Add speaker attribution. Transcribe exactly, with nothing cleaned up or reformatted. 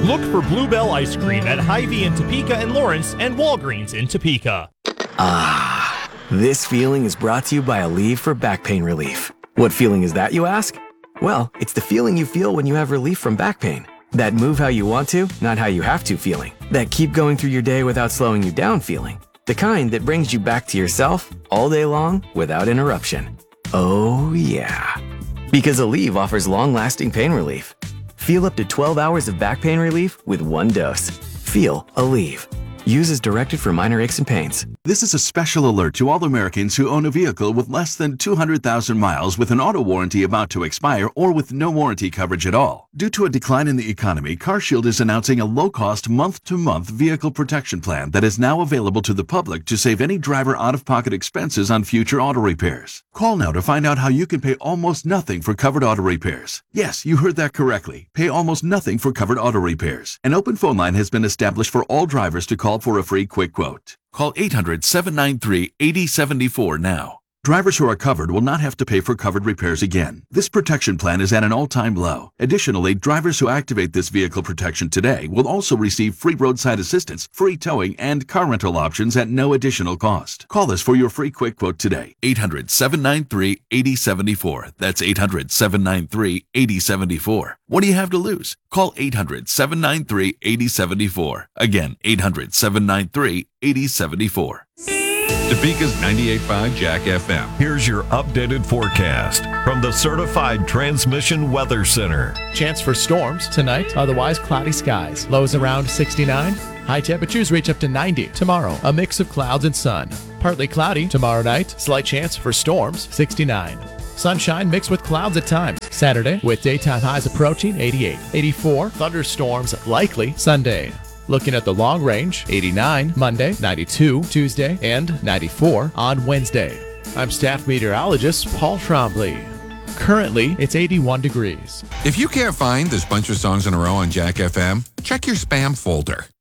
Speaker 1: Look for Bluebell Ice Cream at Hy-Vee in Topeka and Lawrence and Walgreens in Topeka.
Speaker 2: Ah, this feeling is brought to you by Aleve for back pain relief. What feeling is that, you ask? Well, it's the feeling you feel when you have relief from back pain. That move how you want to, not how you have to feeling. That keep going through your day without slowing you down feeling. The kind that brings you back to yourself all day long without interruption. Oh yeah. Because Aleve offers long-lasting pain relief. Feel up to twelve hours of back pain relief with one dose. Feel Aleve. Use as directed for minor aches and pains.
Speaker 3: This is a special alert to all Americans who own a vehicle with less than two hundred thousand miles with an auto warranty about to expire or with no warranty coverage at all. Due to a decline in the economy, CarShield is announcing a low-cost month-to-month vehicle protection plan that is now available to the public to save any driver out-of-pocket expenses on future auto repairs. Call now to find out how you can pay almost nothing for covered auto repairs. Yes, you heard that correctly. Pay almost nothing for covered auto repairs. An open phone line has been established for all drivers to call for a free quick quote. Call eight hundred, seven nine three, eight zero seven four now. Drivers who are covered will not have to pay for covered repairs again. This protection plan is at an all-time low. Additionally, drivers who activate this vehicle protection today will also receive free roadside assistance, free towing, and car rental options at no additional cost. Call us for your free quick quote today. eight hundred, seven nine three, eight zero seven four. That's eight hundred, seven nine three, eight zero seven four. What do you have to lose? Call eight hundred, seven nine three, eight zero seven four. Again, eight hundred, seven nine three, eight zero seven four.
Speaker 4: Topeka's ninety-eight point five Jack F M. Here's your updated forecast from the Certified Transmission Weather Center.
Speaker 5: Chance for storms tonight, otherwise cloudy skies. Lows around sixty-nine. High temperatures reach up to ninety. Tomorrow, a mix of clouds and sun. Partly cloudy tomorrow night. Slight chance for storms, sixty-nine. Sunshine mixed with clouds at times. Saturday, with daytime highs approaching eighty-eight. eighty-four, thunderstorms likely Sunday. Looking at the long range, eighty-nine Monday, ninety-two Tuesday, and ninety-four on Wednesday. I'm staff meteorologist Paul Trombley. Currently, it's eighty-one degrees.
Speaker 6: If you can't find this bunch of songs in a row on Jack F M, check your spam folder.